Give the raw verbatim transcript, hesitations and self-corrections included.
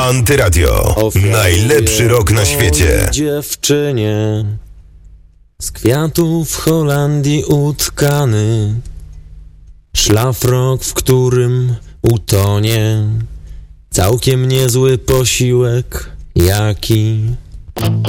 Antyradio. Najlepszy rok na świecie. Dziewczynie z kwiatów w Holandii utkany, szlafrok, w którym utonie całkiem niezły posiłek, jaki